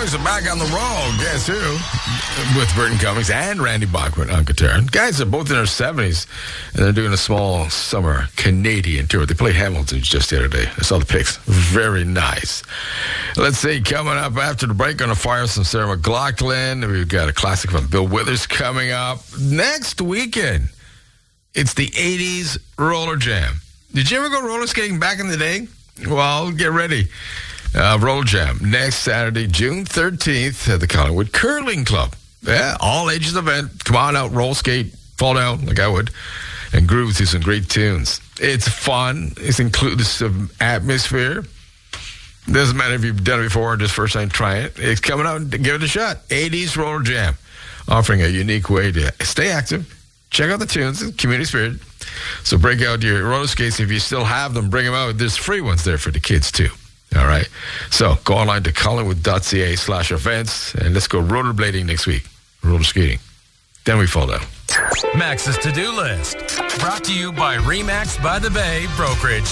Dogs are back on the roll. Guess who? With Burton Cummings and Randy Bachman on guitar. Guys are both in their 70s, and they're doing a small summer Canadian tour. They played Hamilton just the other day. I saw the pics. Very nice. Let's see, coming up after the break, going to fire some Sarah McLachlan. We've got a classic from Bill Withers coming up. Next weekend, it's the 80s Roller Jam. Did you ever go roller skating back in the day? Well, get ready. Roller Jam next Saturday, June 13th at the Collingwood Curling Club. Yeah, all ages event. Come on out, roll skate, fall down like I would, and groove to some great tunes. It's fun. It's inclusive atmosphere. Doesn't matter if you've done it before or just first time trying it. It's coming out. Give it a shot. 80s Roller Jam, offering a unique way to stay active, check out the tunes, and community spirit. So break out your roller skates. If you still have them, bring them out. There's free ones there for the kids too. All right. So go online to collingwood.ca/events and let's go rollerblading next week. Roller skating. Then we fall down. Max's to-do list. Brought to you by RE/MAX by the Bay Brokerage.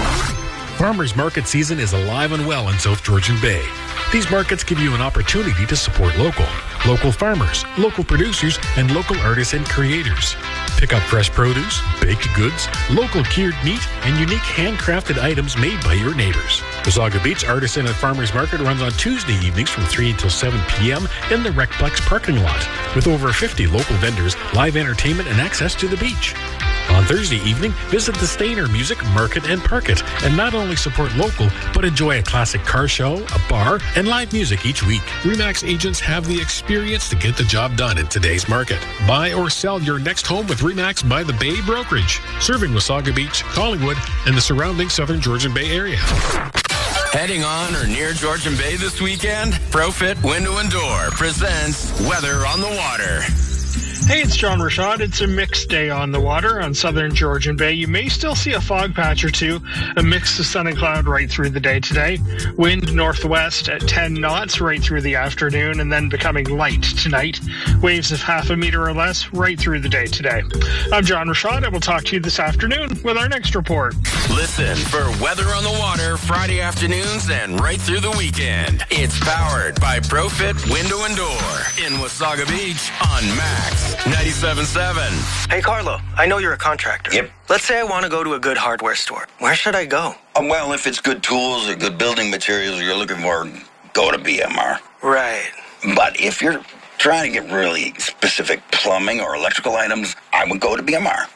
Farmers Market season is alive and well in South Georgian Bay. These markets give you an opportunity to support local farmers, local producers, and local artists and creators. Pick up fresh produce, baked goods, local cured meat, and unique handcrafted items made by your neighbors. Wasaga Beach Artisan and Farmers Market runs on Tuesday evenings from 3 until 7 p.m. in the Recplex parking lot, with over 50 local vendors, live entertainment, and access to the beach. On Thursday evening, visit the Stainer Music Market and Parket, and not only support local, but enjoy a classic car show, a bar, and live music each week. RE/MAX agents have the experience to get the job done in today's market. Buy or sell your next home with RE/MAX by the Bay Brokerage, serving Wasaga Beach, Collingwood, and the surrounding Southern Georgian Bay area. Heading on or near Georgian Bay this weekend? Profit Window and Door presents Weather on the Water. Hey, it's John Rashad. It's a mixed day on the water on Southern Georgian Bay. You may still see a fog patch or two, a mix of sun and cloud right through the day today. Wind northwest at 10 knots right through the afternoon and then becoming light tonight. Waves of half a meter or less right through the day today. I'm John Rashad. I will talk to you this afternoon with our next report. Listen for Weather on the Water Friday afternoons and right through the weekend. It's powered by Profit Window and Door in Wasaga Beach on Max 97.7. Hey, Carlo, I know you're a contractor. Yep. Let's say I want to go to a good hardware store. Where should I go? Well, if it's good tools or good building materials you're looking for, go to BMR. Right. But if you're trying to get really specific plumbing or electrical items, I would go to BMR.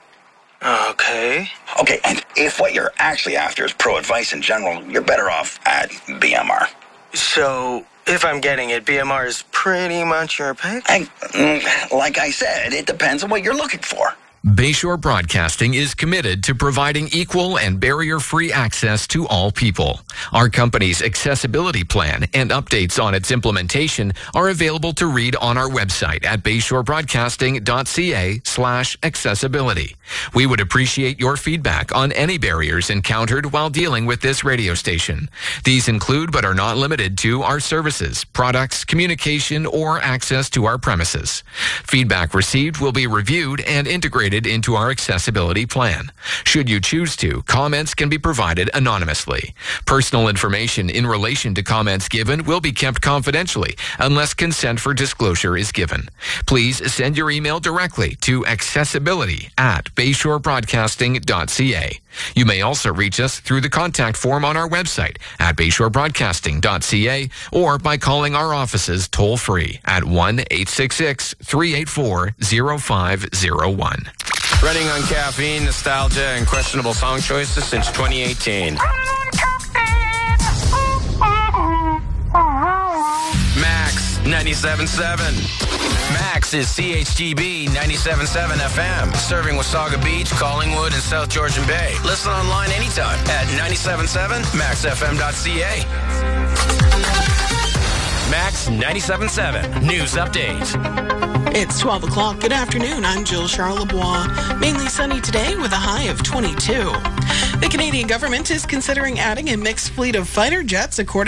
Okay. Okay, and if what you're actually after is pro advice in general, you're better off at BMR. So, if I'm getting it, BMR is pretty much your pick? Like I said, it depends on what you're looking for. Bayshore Broadcasting is committed to providing equal and barrier-free access to all people. Our company's accessibility plan and updates on its implementation are available to read on our website at bayshorebroadcasting.ca/accessibility. We would appreciate your feedback on any barriers encountered while dealing with this radio station. These include, but are not limited to, our services, products, communication, or access to our premises. Feedback received will be reviewed and integrated into our accessibility plan. Should you choose to, comments can be provided anonymously. Personal information in relation to comments given will be kept confidentially unless consent for disclosure is given. Please send your email directly to accessibility@bayshorebroadcasting.ca. You may also reach us through the contact form on our website at bayshorebroadcasting.ca or by calling our offices toll-free at 1-866-384-0501. Running on caffeine, nostalgia, and questionable song choices since 2018. Max 97.7. Max is CHGB 97.7 FM, serving Wasaga Beach, Collingwood, and South Georgian Bay. Listen online anytime at 97.7maxfm.ca. Max 97.7 News Update. It's 12 o'clock. Good afternoon. I'm Jill Charlebois. Mainly sunny today with a high of 22. The Canadian government is considering adding a mixed fleet of fighter jets, according